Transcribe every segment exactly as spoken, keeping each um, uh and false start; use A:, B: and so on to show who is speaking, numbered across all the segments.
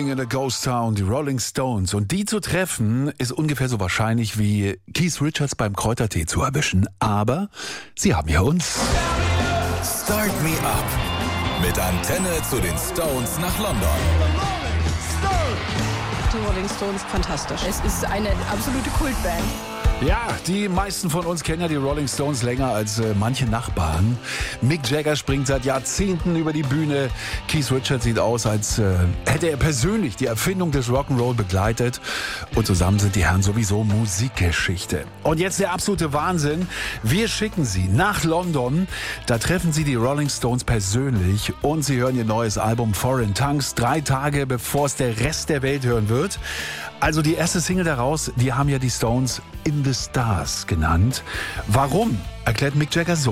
A: Living in a Ghost Town, die Rolling Stones. Und die zu treffen, ist ungefähr so wahrscheinlich wie Keith Richards beim Kräutertee zu erwischen. Aber sie haben ja uns.
B: Start Me Up. Mit Antenne zu den Stones nach London.
C: Die Rolling Stones, fantastisch. Es ist eine absolute Kultband.
A: Ja, die meisten von uns kennen ja die Rolling Stones länger als äh, manche Nachbarn. Mick Jagger springt seit Jahrzehnten über die Bühne. Keith Richards sieht aus, als äh, hätte er persönlich die Erfindung des Rock'n'Roll begleitet. Und zusammen sind die Herren sowieso Musikgeschichte. Und jetzt der absolute Wahnsinn. Wir schicken sie nach London. Da treffen sie die Rolling Stones persönlich. Und sie hören ihr neues Album Foreign Tongues. Drei Tage bevor es der Rest der Welt hören wird. Also die erste Single daraus, die haben ja die Stones In the Stars genannt. Warum? Erklärt Mick Jagger so.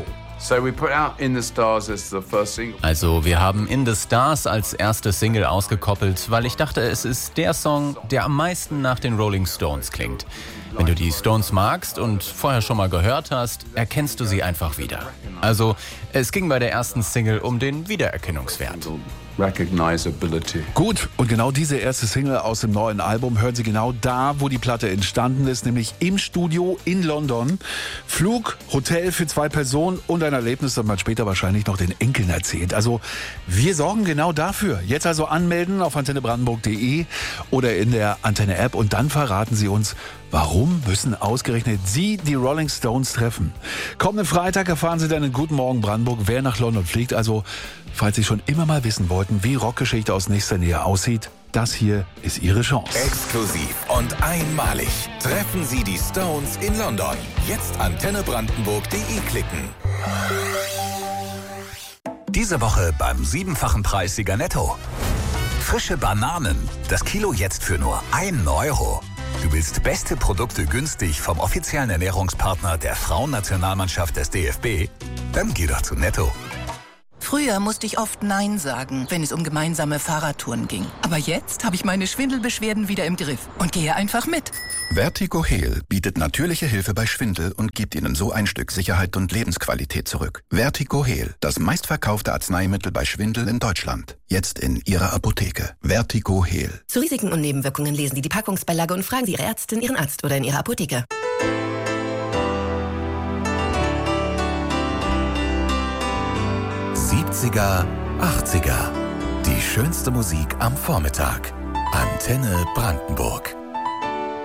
D: Also wir haben In the Stars als erste Single ausgekoppelt, weil ich dachte, es ist der Song, der am meisten nach den Rolling Stones klingt. Wenn du die Stones magst und vorher schon mal gehört hast, erkennst du sie einfach wieder. Also es ging bei der ersten Single um den Wiedererkennungswert.
A: Recognizability. Gut, und genau diese erste Single aus dem neuen Album hören Sie genau da, wo die Platte entstanden ist, nämlich im Studio in London. Flug, Hotel für zwei Personen und ein Erlebnis, das man später wahrscheinlich noch den Enkeln erzählt. Also wir sorgen genau dafür. Jetzt also anmelden auf antenne brandenburg punkt de oder in der Antenne-App und dann verraten Sie uns, warum müssen ausgerechnet Sie die Rolling Stones treffen? Kommenden Freitag erfahren Sie dann in Guten Morgen Brandenburg, wer nach London fliegt. Also, falls Sie schon immer mal wissen wollten, wie Rockgeschichte aus nächster Nähe aussieht, das hier ist Ihre Chance.
B: Exklusiv und einmalig treffen Sie die Stones in London. Jetzt antenne brandenburg punkt de klicken. Diese Woche beim siebenfachen Preissieger Netto. Frische Bananen. Das Kilo jetzt für nur einen Euro. Du willst beste Produkte günstig vom offiziellen Ernährungspartner der Frauennationalmannschaft des D F B? Dann geh doch zu Netto.
E: Früher musste ich oft Nein sagen, wenn es um gemeinsame Fahrradtouren ging. Aber jetzt habe ich meine Schwindelbeschwerden wieder im Griff und gehe einfach mit.
F: Vertigo Heal bietet natürliche Hilfe bei Schwindel und gibt Ihnen so ein Stück Sicherheit und Lebensqualität zurück. Vertigo Heal, das meistverkaufte Arzneimittel bei Schwindel in Deutschland. Jetzt in Ihrer Apotheke. Vertigo Heal.
G: Zu Risiken und Nebenwirkungen lesen Sie die Packungsbeilage und fragen Sie Ihre Ärztin, Ihren Arzt oder in Ihrer Apotheke.
B: siebziger, achtziger. Die schönste Musik am Vormittag. Antenne Brandenburg.